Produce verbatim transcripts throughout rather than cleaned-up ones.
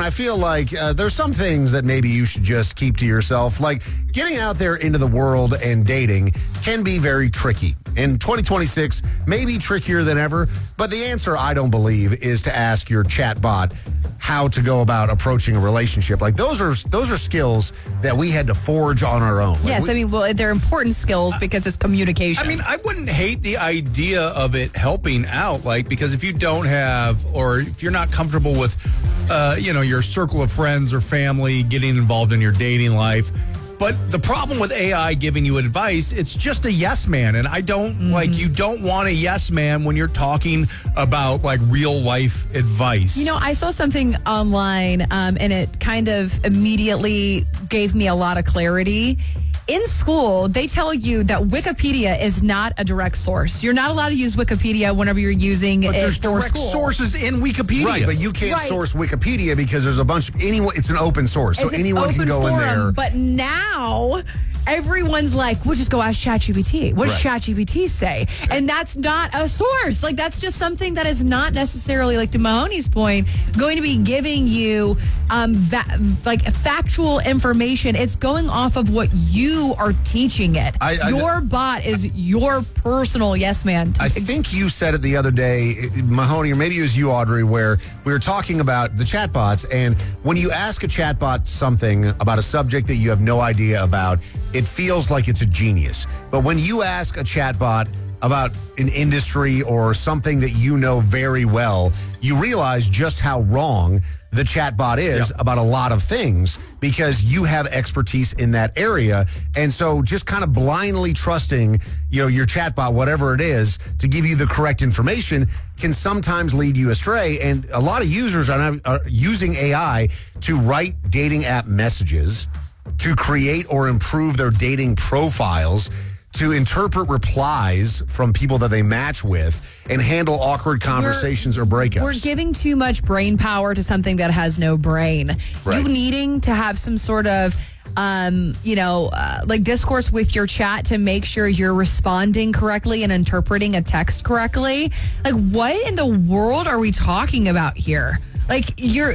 I feel like uh, there's some things that maybe you should just keep to yourself. Like getting out there into the world and dating can be very tricky. In twenty twenty-six, maybe trickier than ever. But the answer, I don't believe, is to ask your chatbot how to go about approaching a relationship. Like those are those are skills that we had to forge on our own. Like yes, we, I mean, well, they're important skills because it's communication. I mean, I wouldn't hate the idea of it helping out, like, because if you don't have, or if you're not comfortable with, uh, you know, your circle of friends or family getting involved in your dating life. But the problem with A I giving you advice, it's just a yes man. And I don't, mm-hmm. like, you don't want a yes man when you're talking about, like, real life advice. You know, I saw something online, um, and it kind of immediately gave me a lot of clarity. In school, they tell you that Wikipedia is not a direct source. You're not allowed to use Wikipedia whenever you're using but it there's for direct school. sources in Wikipedia. Right, but you can't right. source Wikipedia because there's a bunch of anyone. It's an open source, so it's anyone can go forum, in there. But now everyone's like, we'll just go ask ChatGPT. What does Right. ChatGPT say? And that's not a source. Like, that's just something that is not necessarily, like to Mahoney's point, going to be giving you um, va- like factual information. It's going off of what you are teaching it. I- I- your bot is your personal yes man. I think you said it the other day, Mahoney, or maybe it was you, Audrey, where we were talking about the chatbots. And when you ask a chatbot something about a subject that you have no idea about, it feels like it's a genius. But when you ask a chatbot about an industry or something that you know very well, you realize just how wrong the chatbot is Yep. about a lot of things because you have expertise in that area. And so just kind of blindly trusting, you know, your chatbot, whatever it is, to give you the correct information can sometimes lead you astray. And a lot of users are, not, are using A I to write dating app messages, to create or improve their dating profiles, to interpret replies from people that they match with, and handle awkward conversations we're, or breakups. We're giving too much brain power to something that has no brain. Right. You needing to have some sort of, um, you know, uh, like discourse with your chat to make sure you're responding correctly and interpreting a text correctly. Like, what in the world are we talking about here? Like, you're,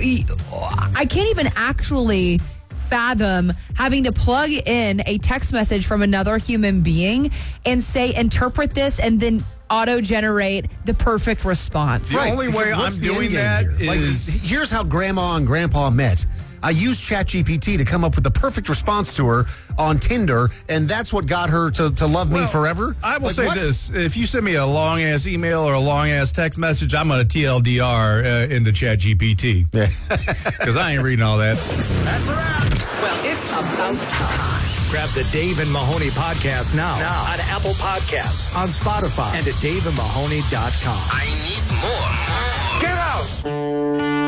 I can't even actually fathom having to plug in a text message from another human being and say, interpret this, and then auto-generate the perfect response. The Right, only because way I'm what's the doing end game that here? is... Like, here's how Grandma and Grandpa met. I used ChatGPT to come up with the perfect response to her on Tinder, and that's what got her to, to love me Well, forever. I will Like, say what? this. If you send me a long-ass email or a long-ass text message, I'm going to T L D R uh, into ChatGPT. Because I ain't reading all that. That's a wrap. Well, it's about time. Grab the Dave and Mahoney podcast now, now on Apple Podcasts, on Spotify, and at dave and mahoney dot com. I need more. Get out!